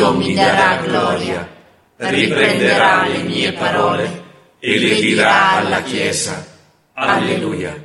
Dio mi darà gloria, riprenderà le mie parole e le dirà alla Chiesa. Alleluia.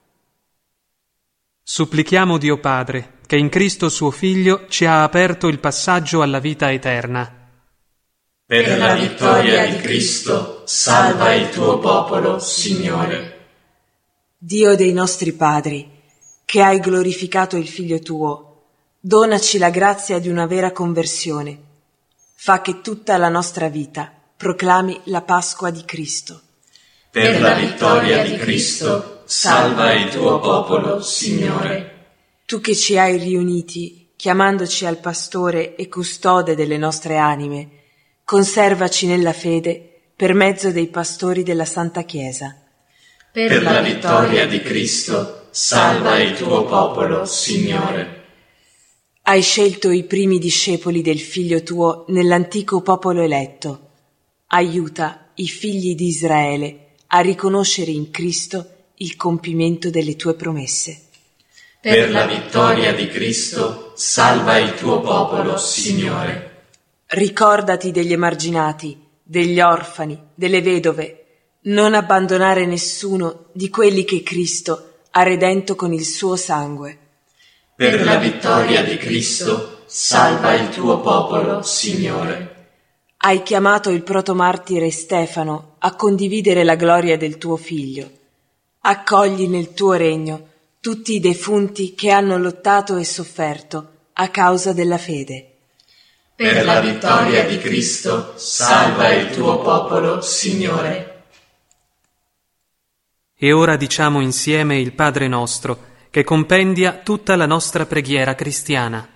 Supplichiamo Dio Padre, che in Cristo suo Figlio ci ha aperto il passaggio alla vita eterna. Per la vittoria di Cristo, salva il tuo popolo, Signore. Dio dei nostri padri, che hai glorificato il Figlio tuo, donaci la grazia di una vera conversione. Fa che tutta la nostra vita proclami la Pasqua di Cristo. Per la vittoria di Cristo, salva il tuo popolo, Signore. Tu che ci hai riuniti, chiamandoci al pastore e custode delle nostre anime, conservaci nella fede per mezzo dei pastori della Santa Chiesa. Per la vittoria di Cristo, salva il tuo popolo, Signore. Hai scelto i primi discepoli del Figlio tuo nell'antico popolo eletto. Aiuta i figli di Israele a riconoscere in Cristo il compimento delle tue promesse. Per la vittoria di Cristo, salva il tuo popolo, Signore. Ricordati degli emarginati, degli orfani, delle vedove. Non abbandonare nessuno di quelli che Cristo ha redento con il suo sangue. Per la vittoria di Cristo, salva il tuo popolo, Signore. Hai chiamato il protomartire Stefano a condividere la gloria del tuo Figlio. Accogli nel tuo regno tutti i defunti che hanno lottato e sofferto a causa della fede. Per la vittoria di Cristo, salva il tuo popolo, Signore. E ora diciamo insieme il Padre nostro, che compendia tutta la nostra preghiera cristiana.